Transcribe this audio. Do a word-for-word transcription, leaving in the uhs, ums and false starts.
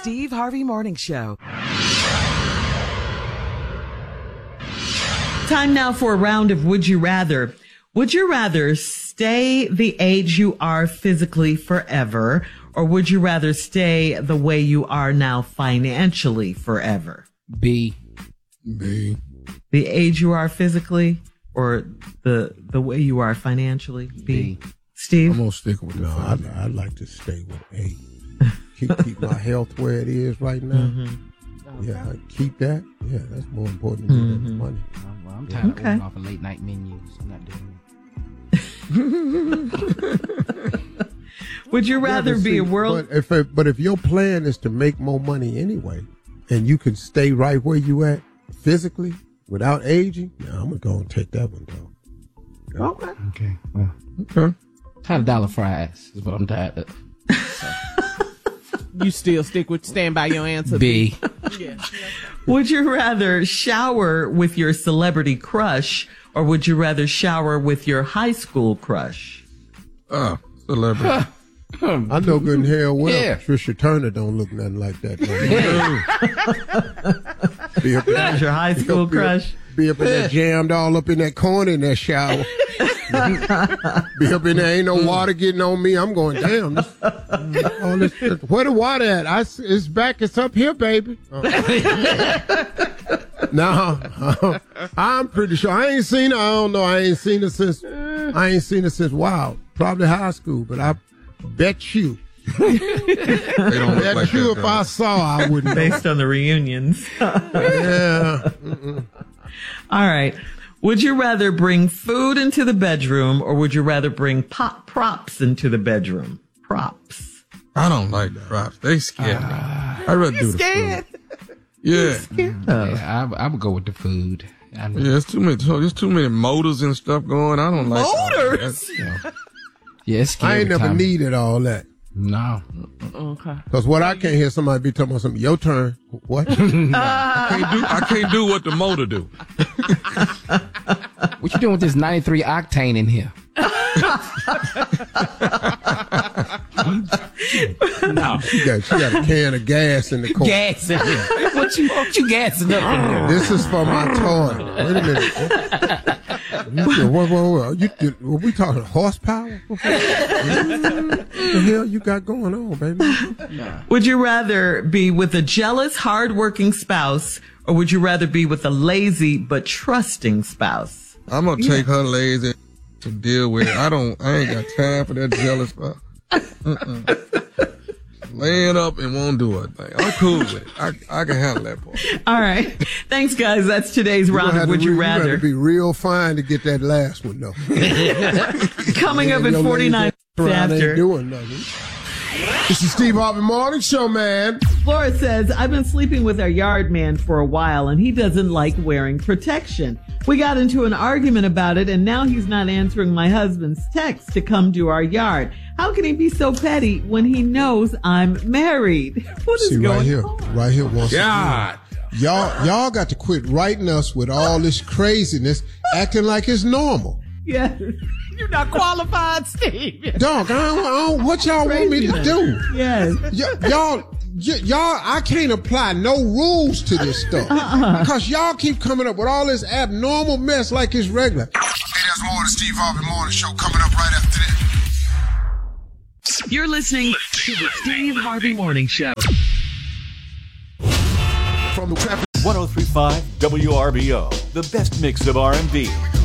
Steve Harvey Morning Show. Time now for a round of Would You Rather. Would you rather stay the age you are physically forever, or would you rather stay the way you are now financially forever? B. B. The age you are physically, or the the way you are financially? B. B. Steve? I'm going to stick with No, no. I'd, I'd like to stay with A. keep, keep my health where it is right now. Mm-hmm. Yeah, keep that. Yeah, that's more important to me mm-hmm. than money. I'm, well, I'm tired okay. of ordering off of late night menus. I'm not doing it. Would you rather yeah, be see, a world... But if, it, but if your plan is to make more money anyway, and you can stay right where you at physically without aging, yeah, I'm going to go and take that one, though. Yeah. Okay. Okay. Well, Okay. tired of dollar fries is what I'm tired of. So. You still stick with, stand by your answer. B. Yeah. Would you rather shower with your celebrity crush, or would you rather shower with your high school crush? Uh, celebrity. I know good and hell well Yeah. Trisha Turner don't look nothing like that. No. be up in That was your high school be crush? Up, be up in there jammed all up in that corner in that shower. Be up in there, ain't no water getting on me. I'm going, damn. This, all this, where the water at? I, it's back. It's up here, baby. Uh, no, uh, I'm pretty sure. I ain't seen her. I don't know. I ain't seen her since, I ain't seen her since, wow, probably high school. But I bet you. They don't look Bet like you that, if though. I saw, I wouldn't know. Based on the reunions. Yeah. All right. Would you rather bring food into the bedroom, or would you rather bring pop props into the bedroom? Props. I don't like props. They scare me. I'd rather do the Scared? food. Yeah. Yeah, I, I would go with the food. I mean, Yeah, it's too many. So there's too many motors and stuff going. I don't like Motors? that. you know. Yeah, it's scary. I ain't never time. needed all that. No. Okay. Because what I can't hear somebody be talking about something, your turn. What? I can't do. I can't do what the motor do. What you doing with this ninety-three octane in here? No. She got, she got a can of gas in the corner. Gas in here. What you, what you gassing up in here? This is for my toy. Wait a minute. You said, what, what, what? You, you, were we talking horsepower? What the hell you got going on, baby? Would you rather be with a jealous, hardworking spouse, or would you rather be with a lazy but trusting spouse? I'm gonna take her lazy to deal with it. I don't. I ain't got time for that jealous stuff. Mm-mm. Laying up and won't do a thing. I'm cool with it. I I can handle that part. All right. Thanks, guys. That's today's You round gonna of have Would to You re- You Rather. have to be real fine to get that last one, though. Coming up Man, at your forty-nine lazy around after. ain't doing nothing. This is Steve Harvey Morning Show, man. Flora says, I've been sleeping with our yard man for a while, and he doesn't like wearing protection. We got into an argument about it, and now he's not answering my husband's text to come to our yard. How can he be so petty when he knows I'm married? What is See, going right here, on? right here, once God. again. Y'all, y'all got to quit writing us with all this craziness, acting like it's normal. Yes. You're not qualified, Steve. Dog, I don't, I don't, what y'all want me to do? Yes. Y- y'all, y- y'all, I can't apply no rules to this stuff. Uh-uh. Because y'all keep coming up with all this abnormal mess like it's regular. Hey, there's more of the Steve Harvey Morning Show coming up right after this. You're listening to the Steve Harvey Morning Show. From the traffic. ten thirty-five W R B O, the best mix of R and B,